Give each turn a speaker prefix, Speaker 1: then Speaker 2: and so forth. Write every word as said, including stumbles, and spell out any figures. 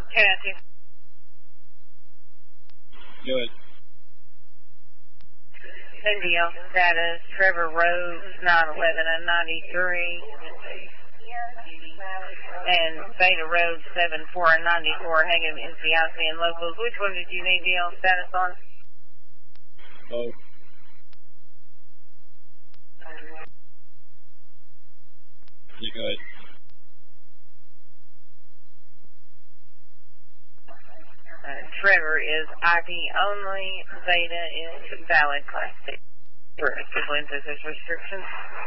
Speaker 1: Kathy.
Speaker 2: Good.
Speaker 1: Cindy on status, Trevor Road, nine eleven and ninety-three. And Beta Road, seven four and ninety-four, hanging N C I C and locals. Which one did you need to be on status on?
Speaker 2: Both. You good.
Speaker 1: Uh, Trevor is I P only. Beta is valid class six. For equivalent of his restrictions.